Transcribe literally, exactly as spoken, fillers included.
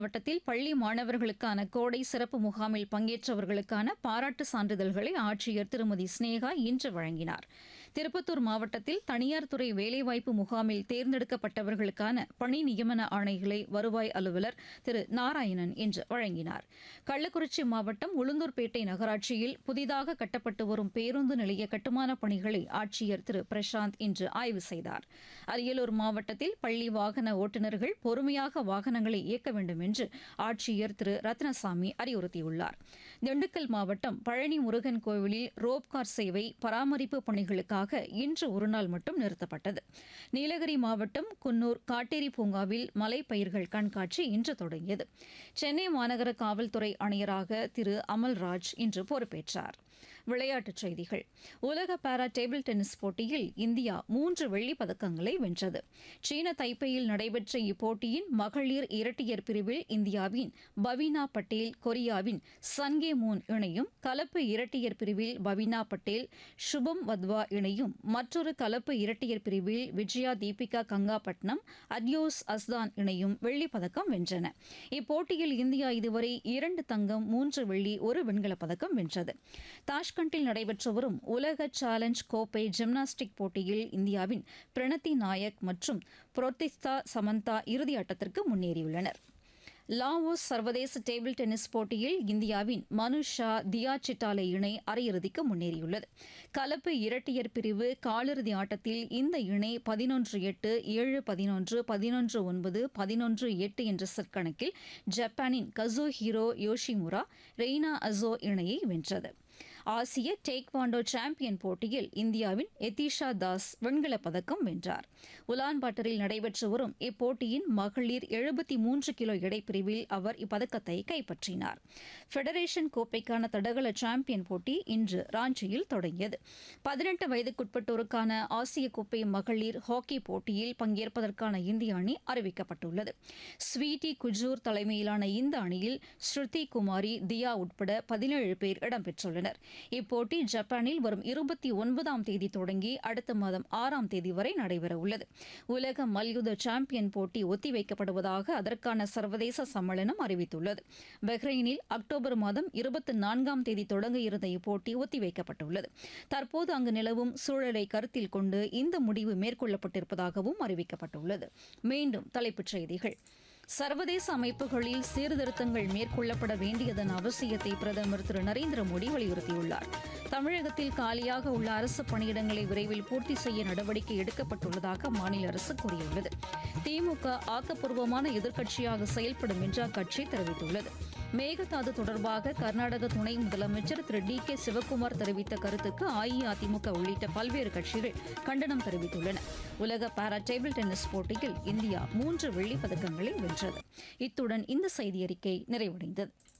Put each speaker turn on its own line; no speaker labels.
மாவட்டத்தில் பள்ளி மாணவர்களுக்கான கோடை சிறப்பு முகாமில் பங்கேற்றவர்களுக்கான பாராட்டு சான்றிதழ்களை ஆட்சியர் திருமதி ஸ்னேகா இன்று வழங்கினார். திருப்பத்தூர் மாவட்டத்தில் தனியார் துறை வேலைவாய்ப்பு முகாமில் தேர்ந்தெடுக்கப்பட்டவர்களுக்கான பணி நியமன ஆணைகளை வருவாய் அலுவலர் திரு நாராயணன் இன்று வழங்கினார். கள்ளக்குறிச்சி மாவட்டம் உளுந்தூர்பேட்டை நகராட்சியில் புதிதாக கட்டப்பட்டு வரும் பேருந்து நிலைய கட்டுமானப் பணிகளை ஆட்சியர் திரு பிரசாந்த் இன்று ஆய்வு செய்தார். அரியலூர் மாவட்டத்தில் பள்ளி வாகன ஓட்டுநர்கள் பொறுமையாக வாகனங்களை இயக்க வேண்டும் என்று ஆட்சியர் திரு ரத்னசாமி அறிவுறுத்தியுள்ளார். திண்டுக்கல் மாவட்டம் பழனி முருகன் கோவிலில் ரோப்கார் சேவை பராமரிப்பு பணிகளுக்காக இன்று ஒருநாள் மட்டும் நிறுத்தப்பட்டது. நீலகிரி மாவட்டம் குன்னூர் காட்டேரி பூங்காவில் மலைப்பயிர்கள் கண்காட்சி இன்று தொடங்கியது. சென்னை மாநகர காவல்துறை ஆணையராக திரு அமல்ராஜ் இன்று பொறுப்பேற்றார். விளையாட்டுச் செய்திகள். உலக பாரா டேபிள் டென்னிஸ் போட்டியில் இந்தியா மூன்று வெள்ளிப் பதக்கங்களை வென்றது. சீன தைப்பேயில் நடைபெற்ற இப்போட்டியின் மகளிர் இரட்டையர் பிரிவில் இந்தியாவின் பவீனா பட்டேல் கொரியாவின் சன்கே மூன் இணையும், கலப்பு இரட்டையர் பிரிவில் பவீனா பட்டேல் சுபம் வத்வா இணையும், மற்றொரு கலப்பு இரட்டையர் பிரிவில் விஜயா தீபிகா கங்காபட்னம் அட்யோஸ் அஸ்தான் இணையும் வெள்ளிப் பதக்கம் வென்றன. இப்போட்டியில் இந்தியா இதுவரை இரண்டு தங்கம், மூன்று வெள்ளி, ஒரு வெண்கலப் பதக்கம் வென்றது. தாஷ்கண்டில் நடைபெற்று வரும் உலக சேலஞ்ச் கோப்பை ஜிம்னாஸ்டிக் போட்டியில் இந்தியாவின் பிரணத்தி நாயக் மற்றும் புரோத்திஸ்தா சமந்தா இறுதியாட்டத்திற்கு முன்னேறியுள்ளனர். லாவோஸ் சர்வதேச டேபிள் டென்னிஸ் போட்டியில் இந்தியாவின் மனுஷா தியா சிட்டாலே இணை அரையிறுதிக்கு முன்னேறியுள்ளது. கலப்பு இரட்டையர் பிரிவு காலிறுதி ஆட்டத்தில் இந்த இணை பதினொன்று எட்டு, ஏழு பதினொன்று, பதினொன்று ஒன்பது, பதினொன்று எட்டு என்ற செட் கணக்கில் ஜப்பானின் கசூஹிரோ யோஷிமுரா ரெய்னா அசோ இணையை வென்றது. ஆசிய டேக்வாண்டோ சாம்பியன் போட்டியில் இந்தியாவின் எதிஷா தாஸ் வெண்கலப் பதக்கம் வென்றார். உலான்பாட்டரில் நடைபெற்று வரும் இப்போட்டியின் மகளிர் எழுபத்தி மூன்று கிலோ எடைப்பிரிவில் அவர் இப்பதக்கத்தை கைப்பற்றினார். ஃபெடரேஷன் கோப்பைக்கான தடகள சாம்பியன் போட்டி இன்று ராஞ்சியில் தொடங்கியது. பதினெட்டு வயதுக்குட்பட்டோருக்கான ஆசிய கோப்பை மகளிர் ஹாக்கி போட்டியில் பங்கேற்பதற்கான இந்திய அணி அறிவிக்கப்பட்டுள்ளது. ஸ்வீட்டி குஜூர் தலைமையிலான இந்த அணியில் ஸ்ருதி குமாரி, தியா உட்பட பதினேழு பேர் இடம்பெற்றுள்ளனர். இப்போட்டி ஜப்பானில் வரும் இருபத்தி ஒன்பதாம் தேதி தொடங்கி அடுத்த மாதம் ஆறாம் தேதி வரை நடைபெறவுள்ளது. உலக மல்யுத்த சாம்பியன் போட்டி ஒத்திவைக்கப்படுவதாக அதற்கான சர்வதேச சம்மேளனம் அறிவித்துள்ளது. பஹ்ரைனில் அக்டோபர் மாதம் இருபத்தி நான்காம் தேதி தொடங்க இருந்த இப்போட்டி ஒத்திவைக்கப்பட்டுள்ளது. தற்போது அங்கு நிலவும் சூழலை கருத்தில் கொண்டு இந்த முடிவு மேற்கொள்ளப்பட்டிருப்பதாகவும் அறிவிக்கப்பட்டுள்ளது. மீண்டும் தலைப்புச் செய்திகள். சர்வதேச அமைப்புகளில் சீர்திருத்தங்கள் மேற்கொள்ளப்பட வேண்டியதன் அவசியத்தை பிரதமர் திரு நரேந்திர மோடி வலியுறுத்தியுள்ளார். தமிழகத்தில் காலியாக உள்ள அரசு பணியிடங்களை விரைவில் பூர்த்தி செய்ய நடவடிக்கை எடுக்கப்பட்டுள்ளதாக மாநில அரசு கூறியுள்ளது. திமுக ஆக்கப்பூர்வமான எதிர்க்கட்சியாக செயல்படும் என்று அக்கட்சி தெரிவித்துள்ளது. மேகதாது தொடர்பாக கர்நாடக துணை முதலமைச்சர் திரு டி கே சிவக்குமார் தெரிவித்த கருத்துக்கு அஇஅதிமுக உள்ளிட்ட பல்வேறு கட்சிகள் கண்டனம் தெரிவித்துள்ளன. உலக பாரா டேபிள் டென்னிஸ் போட்டியில் இந்தியா மூன்று வெள்ளிப் பதக்கங்களை வென்றது. இத்துடன் இந்த செய்தியறிக்கை நிறைவடைந்தது.